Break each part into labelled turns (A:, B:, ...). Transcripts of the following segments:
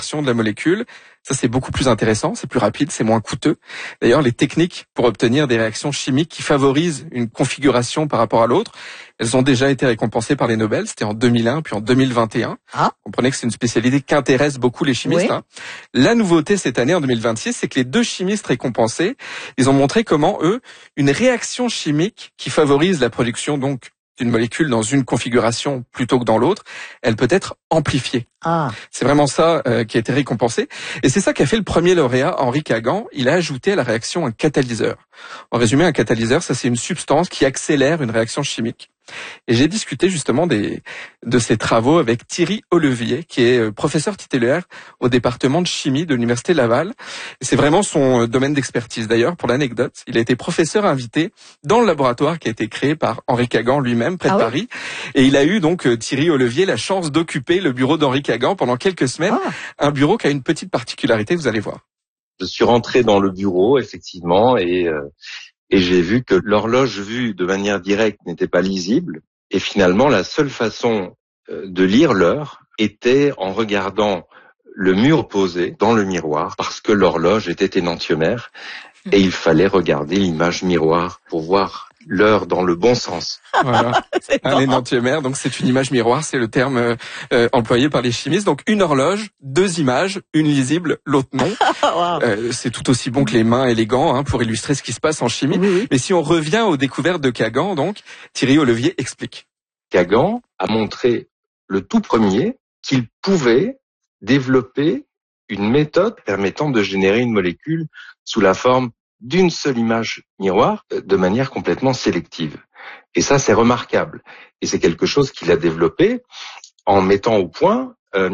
A: conversion de la molécule. Ça, c'est beaucoup plus intéressant, c'est plus rapide, c'est moins coûteux. D'ailleurs, les techniques pour obtenir des réactions chimiques qui favorisent une configuration par rapport à l'autre, elles ont déjà été récompensées par les Nobel. C'était en 2001, puis en 2021.
B: Ah.
A: Vous comprenez que c'est une spécialité qui intéresse beaucoup les chimistes.
B: Oui.
A: La nouveauté cette année, en 2026, c'est que les deux chimistes récompensés, ils ont montré comment, eux, une réaction chimique qui favorise la production donc d'une molécule dans une configuration plutôt que dans l'autre, elle peut être amplifiée.
B: Ah.
A: C'est vraiment ça qui a été récompensé. Et c'est ça qu'a fait le premier lauréat, Henri Kagan. Il a ajouté à la réaction un catalyseur. En résumé, un catalyseur, ça c'est une substance qui accélère une réaction chimique. Et j'ai discuté justement de ces travaux avec Thierry Olevier, qui est professeur titulaire au département de chimie de l'Université Laval. Et c'est vraiment son domaine d'expertise. D'ailleurs, pour l'anecdote, il a été professeur invité dans le laboratoire qui a été créé par Henri Kagan lui-même, près de Paris. Et il a eu donc, Thierry Olevier, la chance d'occuper le bureau d'Henri Kagan pendant quelques semaines. Un bureau qui a une petite particularité, vous allez voir.
C: Je suis rentré dans le bureau, effectivement, et j'ai vu que l'horloge vue de manière directe n'était pas lisible. Et finalement, la seule façon de lire l'heure était en regardant le mur opposé dans le miroir, parce que l'horloge était énantiomère et il fallait regarder l'image miroir pour voir l'heure dans le bon sens.
A: Voilà. Un énantiomère, donc c'est une image miroir, c'est le terme employé par les chimistes. Donc une horloge, deux images, une lisible, l'autre non.
B: Wow.
A: C'est tout aussi bon que les mains et les gants pour illustrer ce qui se passe en chimie.
B: Oui.
A: Mais si on revient aux découvertes de Kagan, donc Thierry Olevier explique.
C: Kagan a montré le tout premier qu'il pouvait développer une méthode permettant de générer une molécule sous la forme d'une seule image miroir de manière complètement sélective. Et ça, c'est remarquable. Et c'est quelque chose qu'il a développé en mettant au point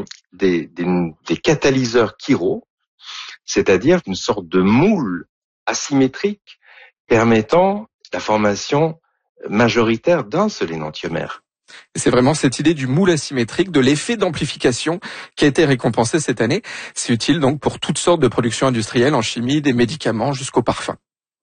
C: des catalyseurs chiro, c'est-à-dire une sorte de moule asymétrique permettant la formation majoritaire d'un seul énantiomère.
A: Et c'est vraiment cette idée du moule asymétrique, de l'effet d'amplification qui a été récompensé cette année. C'est utile donc pour toutes sortes de productions industrielles en chimie, des médicaments jusqu'au parfum.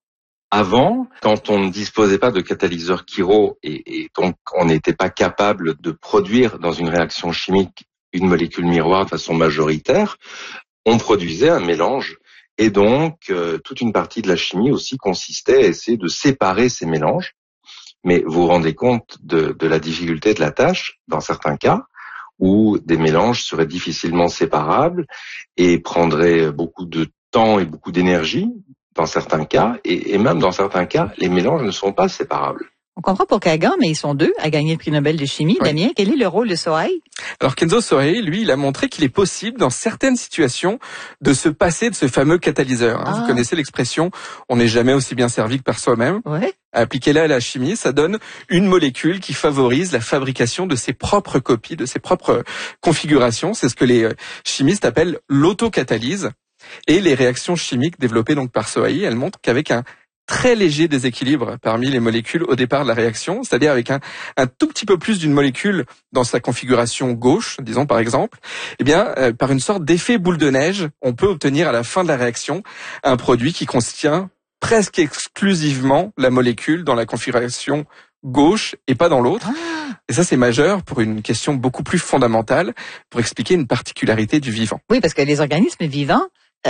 C: Avant, quand on ne disposait pas de catalyseur chiro et donc on n'était pas capable de produire dans une réaction chimique une molécule miroir de façon majoritaire, on produisait un mélange. Et donc, toute une partie de la chimie aussi consistait à essayer de séparer ces mélanges. Mais vous vous rendez compte de la difficulté de la tâche, dans certains cas, où des mélanges seraient difficilement séparables et prendraient beaucoup de temps et beaucoup d'énergie, dans certains cas, et même dans certains cas, les mélanges ne sont pas séparables.
B: On comprend pour Kagan, mais ils sont deux à gagner le prix Nobel de chimie.
A: Oui.
B: Damien, quel est le rôle de Sohei?
A: Alors Kenzo Sohei, lui, il a montré qu'il est possible, dans certaines situations, de se passer de ce fameux catalyseur. Vous connaissez l'expression « on n'est jamais aussi bien servi que par soi-même ».
B: Ouais.
A: Appliquez-la à la chimie, ça donne une molécule qui favorise la fabrication de ses propres copies, de ses propres configurations. C'est ce que les chimistes appellent l'autocatalyse. Et les réactions chimiques développées donc par Sohei, elles montrent qu'avec un très léger déséquilibre parmi les molécules au départ de la réaction, c'est-à-dire avec un tout petit peu plus d'une molécule dans sa configuration gauche, disons par exemple, eh bien, par une sorte d'effet boule de neige, on peut obtenir à la fin de la réaction un produit qui contient presque exclusivement la molécule dans la configuration gauche et pas dans l'autre. Et ça, c'est majeur pour une question beaucoup plus fondamentale, pour expliquer une particularité du vivant.
B: Oui, parce que les organismes vivants,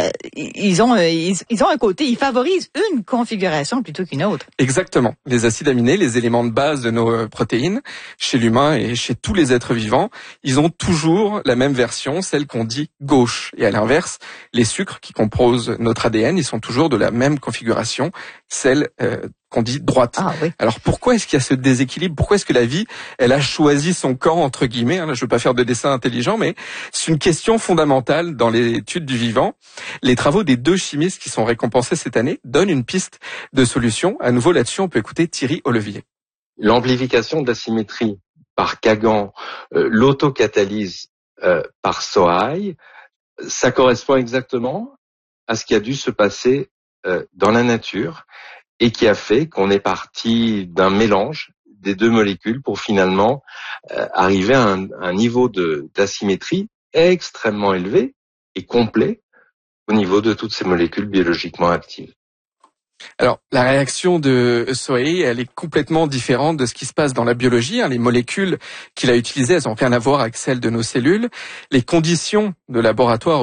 B: ils ont un côté, ils favorisent une configuration plutôt qu'une autre.
A: Exactement. Les acides aminés, les éléments de base de nos protéines, chez l'humain et chez tous les êtres vivants, ils ont toujours la même version, celle qu'on dit gauche. Et à l'inverse, les sucres qui composent notre ADN, ils sont toujours de la même configuration, celle qu'on dit droite.
B: Ah, oui.
A: Alors pourquoi est-ce qu'il y a ce déséquilibre? Pourquoi est-ce que la vie, elle a choisi son camp, entre guillemets? Là, je veux pas faire de dessin intelligent, mais c'est une question fondamentale dans l'étude du vivant. Les travaux des deux chimistes qui sont récompensés cette année donnent une piste de solution. À nouveau, là-dessus, on peut écouter Thierry Olevier.
C: L'amplification de la symétrie par Kagan, l'autocatalyse par Sohei, ça correspond exactement à ce qui a dû se passer dans la nature et qui a fait qu'on est parti d'un mélange des deux molécules pour finalement arriver à un niveau d'asymétrie extrêmement élevé et complet au niveau de toutes ces molécules biologiquement actives.
A: Alors, la réaction de Sohei, elle est complètement différente de ce qui se passe dans la biologie. Les molécules qu'il a utilisées, elles n'ont rien à voir avec celles de nos cellules. Les conditions de laboratoire